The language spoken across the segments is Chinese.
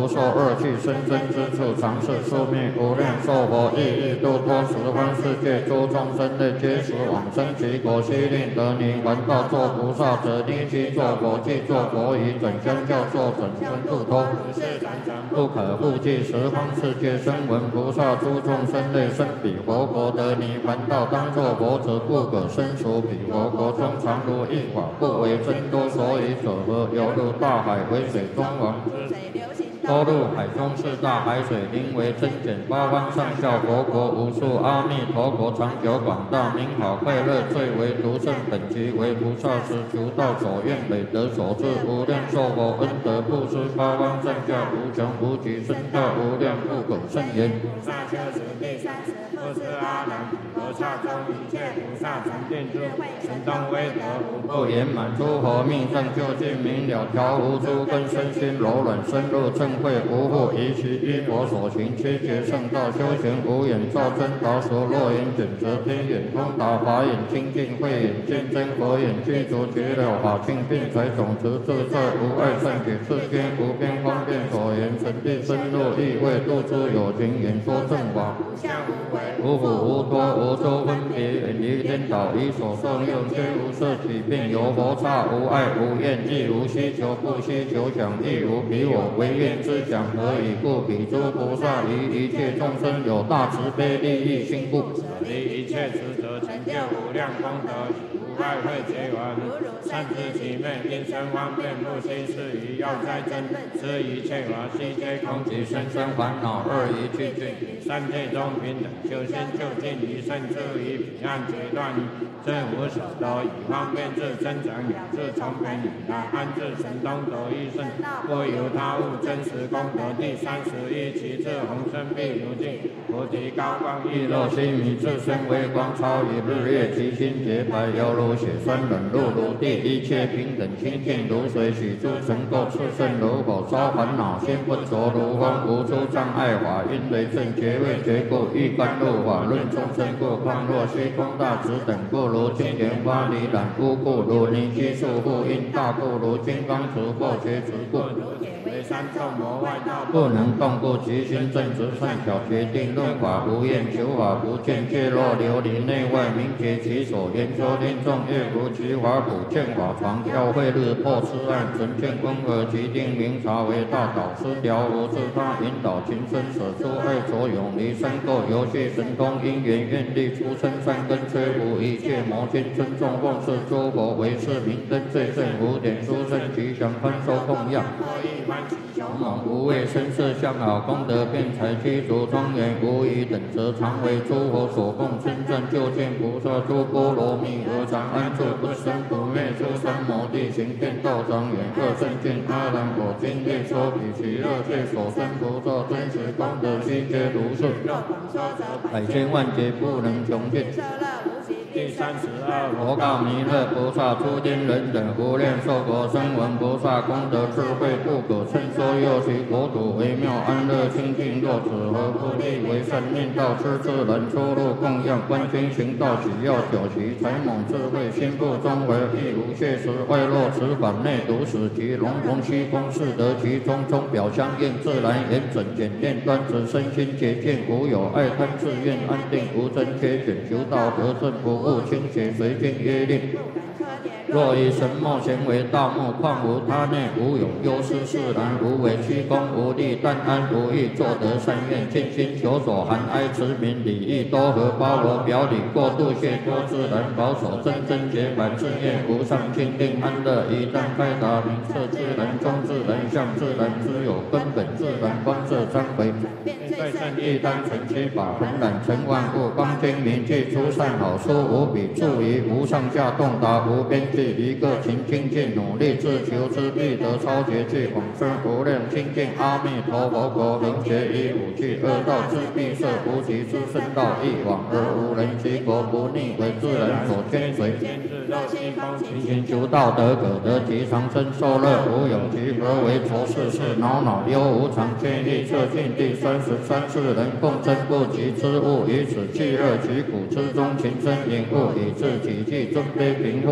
不受恶气生生之处，常是宿命无量寿佛，亦欲度脱十方世界诸众生类，皆时往生其果，悉令得泥还道作菩萨者，立即作佛，即作佛以整相教作整身度脱，不可复计十方世界声闻菩萨诸众生类，生彼佛国得泥还道，当作佛者，不可生属彼佛国中，常如一法，不为真多，所以者何？犹如大海为水中王，多入海中四大海水，名为真简，八方上下佛国无数，阿弥陀佛长久广大，名好快乐，最为独胜，本集为菩萨时求道所愿累得所致，无量寿佛恩德布施，八方上下无穷无极，身教无量，不可胜言。菩萨修持第30不是阿难，菩萨中一切菩萨成定智慧，神通威德无不圆满，诸佛命正究竟明了，调无诸根，身心柔软，深入正慧，无复疑其依佛所行，七劫圣道修行，无眼照真导所，若眼卷舌，天眼通达，法眼清净，慧眼见真，佛眼具足绝了法性，并财种子自在，无碍善解，世间无边方便所言，神地深入意味，度诸有情，演说正法，无苦无多，无周分别，远离颠倒，以所受用，皆无色起，并有佛刹，无爱无厌，亦无希求，不希求想，亦无彼我唯愿之想，何以故？彼诸菩萨于一切众生有大慈悲利益心故，离一切执着，成就无量功德，无爱慧结缘，善知其昧，因生方便不心是于要哉真，知一切法悉皆空，即生生烦恼二一去尽，三界中平等，修心就近于圣智于彼岸决断于真无所得，以方便智增长养智从本以来，安置神通得一圣，不由他物真实功德。第31其智宏深必如镜，菩提高光亦若须弥，自身微光超于日月，其心洁白犹如血栓，冷露如地，一切平等清净如水，许诸尘垢炽盛如火，烧烦恼心不着如风，无诸障碍法，因为正觉位觉故，欲甘露法论众生故，况若虚空大智等不如金莲花离染污故，如泥须束缚因大故，如金刚持或觉持故，为三众魔外道不能动故，其心正直善巧，决定论法无厌，求法不见，皆若琉璃内外，明觉其所言说听众，越如其法普见法床，教会日破痴暗，纯见温和，其定明察为大导师，了无自他引导情深，舍诸爱所永离生垢，游戏神通因缘愿力出生善根，摧伏一切魔心，尊重奉事诸佛为是明灯，最胜无点殊胜吉祥宽收供养，勇猛无畏身色相好，功德辩才具足庄严，无以等则常为诸佛所供，称赞究竟菩萨诸波罗蜜何常安住不生不灭，诸三摩地行遍道庄严，二圣见阿难我今列说彼其乐界所生菩萨真实功德悉皆如是，百千万劫不能穷尽。第32佛告弥勒菩萨，诸天人等无量寿佛声闻菩萨功德智慧不可称说，又其国土微妙安乐清净，若此何不立为善命道，痴智人出入供养，观经行道喜要久习，才猛智慧心不中为，亦无谢时外落此法内独使其龙龙虚空是得其中，中表相应自然严整简练端直，身心洁净无有爱贪自愿，安定无真缺选，求道得正不误清洁，随经约令。若以神墨咸为道目，况无他内无有忧思释然，无为虚空无力，但安无欲，作得善愿，尽心求所含哀慈悯礼义多和，包罗表里，过度谢脱自然，保守真真洁白，自愿无上清定安乐，一旦开达明彻自然，中自然相自然，知有根本自然，光色彰回，对圣义单纯其法，恒染成万物，光精明具出善好书，无比注于无上下洞达无边际，一个勤精进努力自求之必得超绝具广深无量清净阿弥陀佛国，能学以五趣恶道之必摄，无极之圣道一往而无人其国，不逆为自然所兼随，勤勤求道德可得其长生受乐，无有其何为愁事事恼恼忧无常，见义彻尽。第33世人共争不及之物，以此气乐其苦之中，情深隐悟，以致己计尊卑贫富少长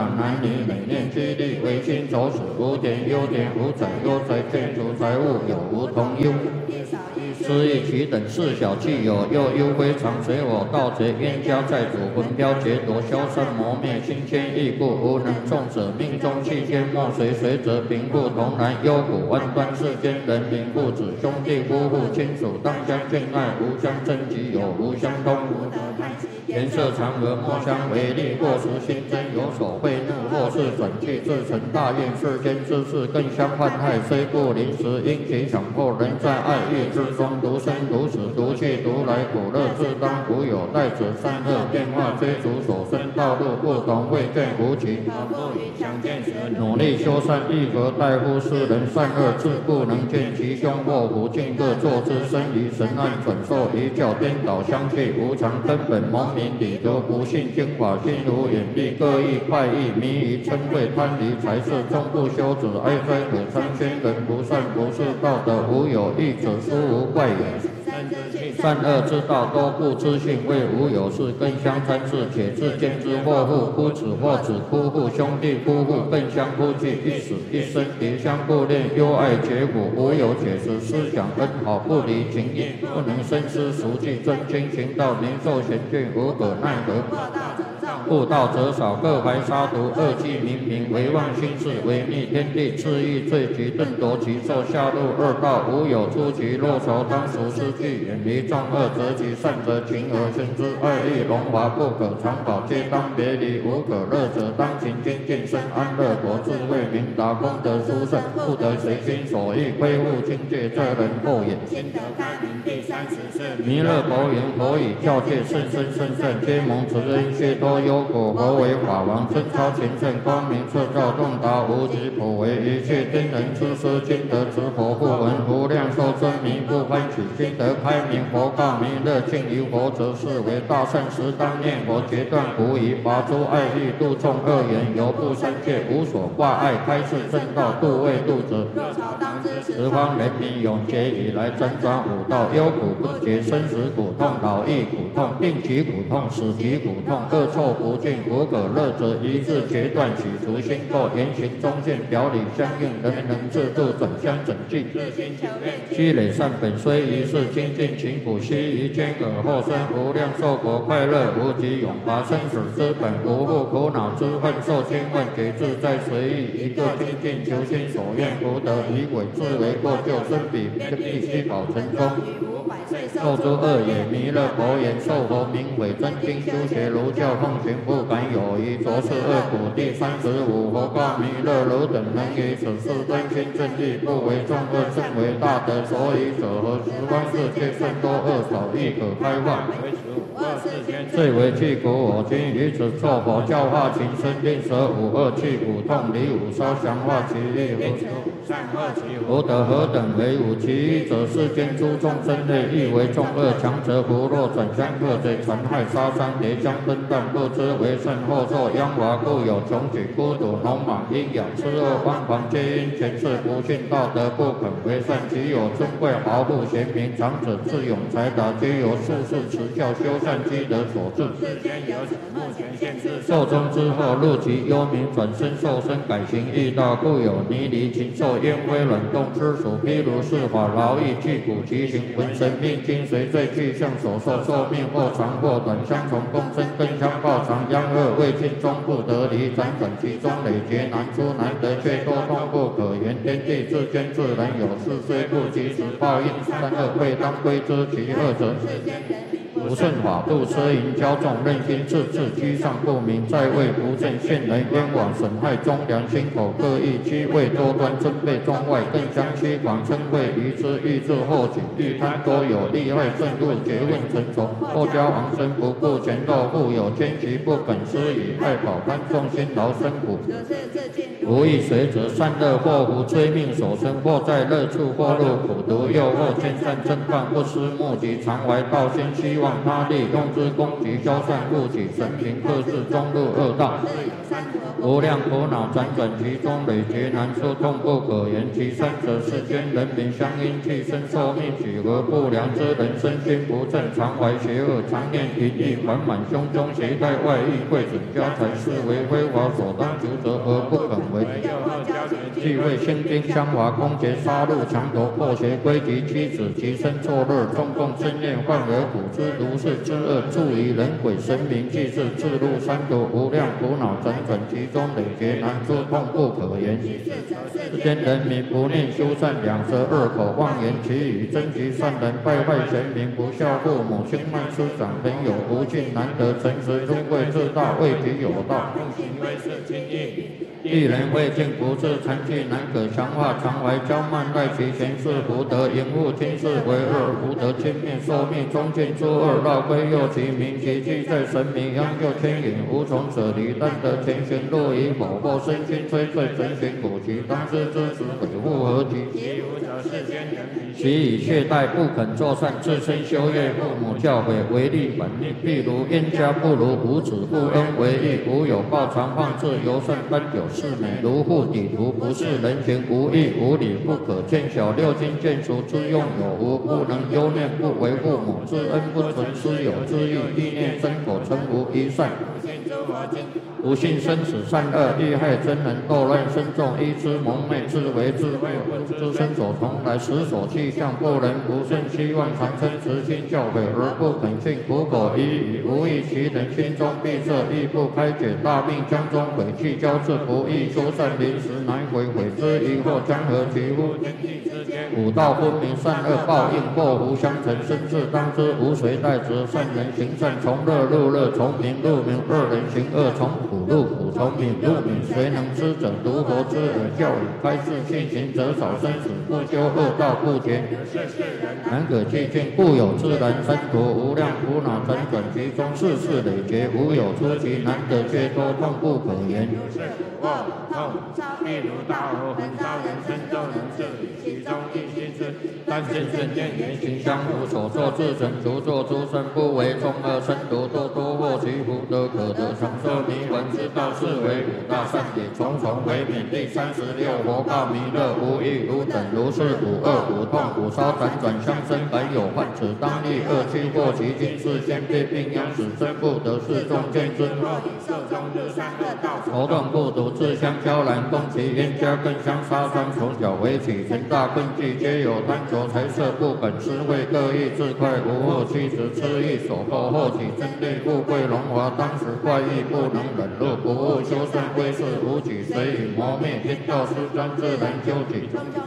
长男女，每念激励为心走死，无点优点无财忧财，建筑财物有无同忧。失意其等事小气有，又忧非常随我盗贼冤家债主魂飘劫夺消散磨灭心牵意故无能众者命中气间莫随随则贫富同然忧苦万端世间人民父子兄弟夫妇亲属当相敬爱无相争及有无相通颜色嫦娥莫相为力或时心真有所会怒或是转气自成大愿世间之事更相患害虽不临时因其强迫人在爱欲之中独生独死独去独来苦乐自当无有待者善恶变化追逐所生道路不同未见无期不与相见时努力修善亦何待乎世人善恶自不能见其凶祸福尽各作之身于神案转受一教颠倒相去无常根本蒙民理得不信经法心如眼力各异快意迷于嗔恚贪离财色终不修止哀哉可参宣人不善不是道德无有义者殊无怪也善恶之道多不知性为无有事更相参事且自见之祸父夫子或子夫妇兄弟夫妇更相夫妻一死一生别相不恋忧爱结果无有解释思想恩好不离情义不能深思熟记真经行道年寿贤俊无可奈何不道则少各怀杀毒恶计冥冥唯妄心事违逆天地恣意罪及顿夺其寿下入恶道无有出其若愁当熟失去远离众恶则其善则情而生之爱欲荣华不可长保皆当别离无可乐者当勤精进生安乐国智慧明达功德殊胜不得随心所欲亏误境界这人后也心得开明第34弥勒佛言佛以教戒甚深甚善皆蒙慈恩皆多忧苦佛为法王真超前圣光明彻照洞达无极普为一切天人之师今得之佛不闻无量寿真名不欢喜今得开明佛告弥勒敬于佛则是为大圣时当念佛决断无疑拔诸爱欲度众恶缘犹不三界无所挂碍开示正道度未度者十方人民永劫以来辗转五道忧苦不绝生死苦痛老易苦痛病疾苦痛死疾苦痛恶臭不尽无可乐者一日决断洗除心垢言行中线表里相应人人制度转相整净积累善本虽一世精进勤苦悉于间隔后生无量寿国快乐无极永拔生死之本无复苦恼之恨受千万劫自在随意一个精进求心所愿福德以鬼自为过救生彼必须保成功受诸恶也弥勒佛言受佛名为真经修学儒教奉行不敢有疑着是恶苦第35佛告弥勒汝等能于此事真心正义不为众恶正为大德所以者何十方世界甚多恶少亦可开化最为去苦我今于此作佛教化情深令舍五恶去苦痛离五烧降化其意无得何等为五其一者世间诸众生类亦为众恶强者福若转相克贼残害杀伤叠相分断不知为甚后受殃华故有穷举孤独农莽阴阳痴恶妄狂皆因前世不信道德不肯为善其有尊贵豪富贤明长者智勇才达皆由术士持教修善积德所致世间有此目前现世寿终之后入其幽冥转身受身改行易道故有泥离禽兽烟灰卵动之属譬如是法劳役去苦其行魂神命经随罪去向所受寿命或长或短相从共生更相报长殃恶未尽终不得离辗转其中累劫难出难得却多痛不可言天地自间自然有事虽不及时报应善恶贵当归之其恶者不顺法度奢淫骄纵任心自治居上不明在位不正陷人冤枉损害忠良心口各异机位多端真被中外更相欺广称谓于之欲治后己欲贪多有利害正入结问成仇后交往生不顾前斗富有奸其不肯施以害保贪众心劳生苦无益随则善恶祸福追命所生或在乐处或入苦毒诱惑兼善正犯不思目及常怀道心希望他力，用之攻击，消散护己，神明克制，中入恶道。无量苦恼辗转其中，累劫难出，痛不可言。其三者，世间人民相因寄生，受命几何不良之人，身心不正，常怀邪恶，常念淫意，缓满胸中，携带外衣，贵准家财，视为非法所当求责而不肯为。既为先兵相华，攻劫杀戮，强夺破邪，归及妻子，其身作乐，中共正念，患而苦之，如是之恶，助于人鬼神明，既是自入三毒，无量苦恼辗转其中，累劫难出，痛不可言。世间人民不念修善，两舌恶口，妄言其语，争其善人，败坏贤明，不孝父母，轻慢师长，朋友不敬，难得诚实，入贵自大，为己有道，用行为是轻易。一人未尽不治，残疾难可强化，常怀骄慢，赖其前世福德，淫恶轻视为恶，福德轻灭，寿命中尽诸恶，绕归右其名，其迹在神明，央就牵引，无从舍离，但得前行，若以否或身心摧碎，神行古其当知之时，悔复何及？其无者世间人民，其以懈怠不肯作善，自身修业，父母教诲，违逆本命，譬如冤家不如无子不恩为义，无有报常放置，尤甚奔久。是美如护底图，不是人情，无义无理，不可见小。六经见除之用有无？不能忧念，不为父母之恩，不存师友之义，意念身口称无一善。不信生死善恶，利害真人，斗乱深重，依之蒙昧，自为自卫，之身所从来，实所气象，不能不顺，希望常称慈心教诲，而不肯信，苦口一语，无益其人，心中闭塞，亦不开解，大病将中，悔气交织，不易修善，临时难悔，悔之疑惑，将何其乎？五道分明，善恶报应，祸福相承，生至当知，无谁代责。善人行善，从乐入乐，从明入明；恶人行恶，从苦入苦，从敏入敏。谁能知者？如佛之耳教语，开示信行者少生死，不修恶道，不结难可寂静，故有自然三途，无量苦恼辗转其中，世事累劫，无有出奇，难得解脱，痛不可言。譬如大火焚烧人身，都能治理其中一心之，但见正见言行相符，所作自成，除作诸身，不为众恶身毒，多多获其福德，可得长寿弥闻之道，是为五大善也。重重为免。第36佛告弥勒，无异如等如是，五恶五痛五烧辗转相生，本有患此当立恶趣祸其经，是先必并殃，使真不得是众见之后，受中日善恶道，仇痛不独，自相交然，攻其冤家，更相杀伤，从小为起，成大困忌，皆有贪求财色不本施惠，各异自快，无恶妻子痴意所迫，后起真力富贵荣华，当时怪异不能忍辱，不务修善归世无己，随以磨灭，天道施专自然究己。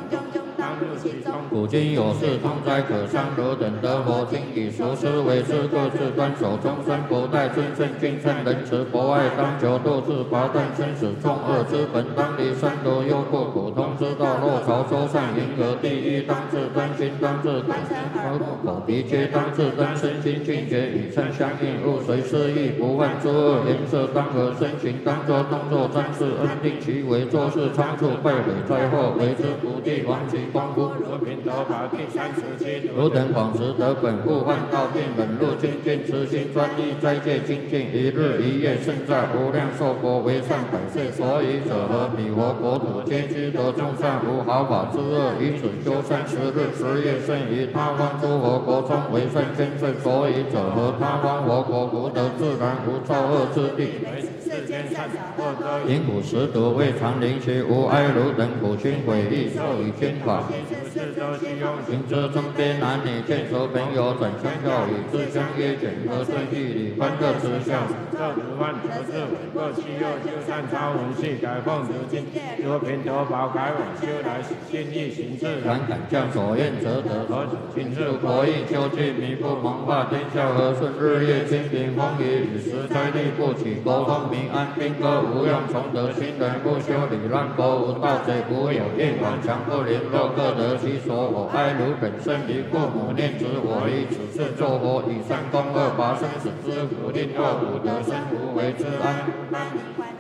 古今有事，痛哉可伤，汝等得佛经以熟思为之，各自端守终身不殆，尊圣敬圣仁慈博爱，当求度自拔断生死众恶之本，当离三毒忧怖苦通之道，若朝周善迎合第一，当自端心，当自口鼻皆当自端，身心境界与称相应，入随失意，不犯诸恶，颜色当合，身形当作动作专事，恩定其为，做事仓促，败毁灾祸，为之不地，亡其光复。如品头法第37，汝等广识得本，故患道并忍辱精进，慈心专一，斋戒精进，一日一夜胜在无量寿佛为善百岁，所以者何？彼佛国土皆居得众善，无毫发之恶，以此修30日10夜胜于他方诸佛国中为善千岁，所以者何？他方佛国福德自然，无造恶之地。因苦食毒，未尝临其无哀汝等苦心悔意，受以天法。行之中边男女，见熟朋友，转相教语，自相约卷，和顺义理，欢乐之笑。这如万德智伟，各其右修善超文系，改奉如经，如平头宝改往修来，心意行自然，敢将所愿则得。请自国义，修具弥不蒙化，天下和顺，日夜清平，风雨雨时灾力不起，国风民安，兵戈无用，从得新人不修理，乱国无盗贼，无有业往强不灵，若各得其所，我哀汝等生离父母，念子我以此事作佛，以善攻恶拔生死之苦，令恶苦得生无为之安。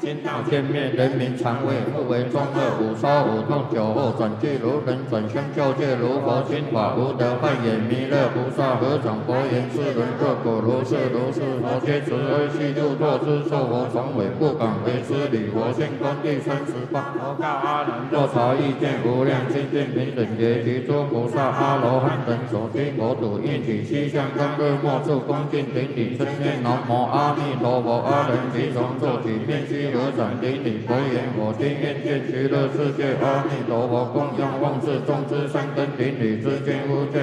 今道见面，人民肠胃互为中恶，五烧五痛，酒后转俱如人转相救戒，如佛心法无得幻眼弥勒菩萨合掌佛言：世人各果如是如是，佛皆慈悲悉入作之，受佛从委不敢为师礼，佛现观第38。佛告阿难：若察意见无量清净平等觉，其诸菩萨阿罗汉等所经国土，应体西向甘热莫处恭敬顶礼，称念南无阿弥陀佛。阿人即从做起，面须合掌顶礼，佛言：我今愿见极乐世界阿弥陀佛，供养万世众之善根顶礼之见无见。